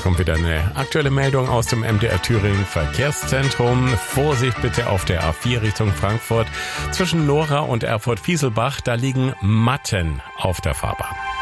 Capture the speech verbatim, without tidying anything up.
kommt wieder eine aktuelle Meldung aus dem M D R Thüringen Verkehrszentrum. Vorsicht bitte auf der A vier Richtung Frankfurt. Zwischen Nora und Erfurt-Fieselbach, da liegen Matten auf der Fahrbahn.